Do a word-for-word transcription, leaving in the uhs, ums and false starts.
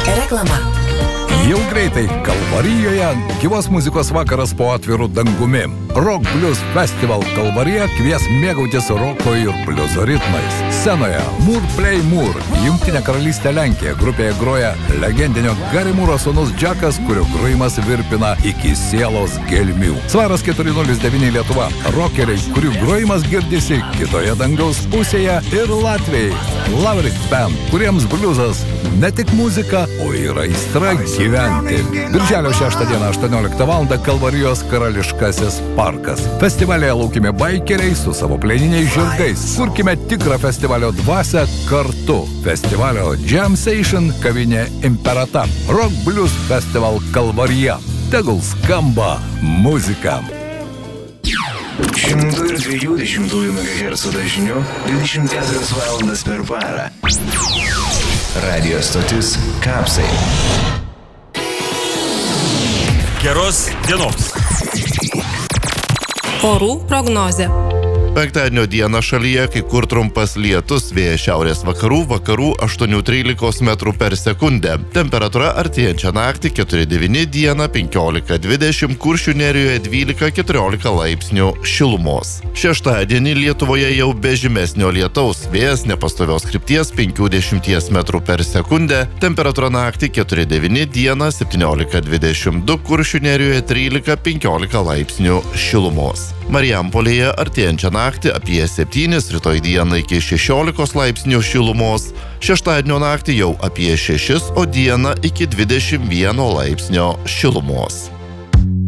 Reklama. Jau greitai Kalvarijoje gyvos muzikos vakaras po atviru dangumi. Rock Blues Festival Kalvarija kvies mėgautis roko ir bliuzo ritmais. Scenoje Moore Play Moore, Jungtinė karalystė Lenkija, grupėje groja legendinio Gary Moore'o sūnus Džekas, kurio grojimas virpina iki sielos gelmių. Svaras keturi nulis devyni Lietuva, rockeriai, kurių grojimas girdisi kitoje dangaus pusėje, ir latviai Laverick Band, kuriems bliuzas ne tik muzika, o ir aistra gyventi. Birželio šeštą dieną aštuonioliktą valandą Kalvarijos karališkasis parkas. Festivalėje laukime baikeriai su savo pleniniais žirgais. Kurkime tikrą festivalio dvasią kartu. Festivalio Jam Session kavinė Imperata. Rock Blues Festival Kalvarija. Tegul skamba muzika. Šimtų ir dviejų dešimtųjų megahercų dažniu dvidešimt keturias valandas per parą. Radio stotis Kapsai. Geros dienos. Orų prognozė. Penktadienio dieną šalyje kai kur trumpas lietus, vėjas šiaurės vakarų, vakarų aštuoni trylika metrų per sekundę. Temperatūra artėjančią naktį keturi devyni, dieną penkiolika dvidešimt, Kuršių nerijoje dvylika keturiolika laipsnių šilumos. Šeštadienį Lietuvoje jau be žymesnio lietaus, vėjas nepastovios krypties penki dešimties metrų per sekundę, temperatūra naktį keturi devyni, dieną septyniolika dvidešimt du, Kuršių nerijoje trylika penkiolika laipsnių šilumos. Marijampolėje artėjančią naktį apie septynis, rytoj dieną iki šešiolikos laipsnių šilumos, šeštadienio naktį jau apie šešis, o dieną iki dvidešimt vieno laipsnio šilumos.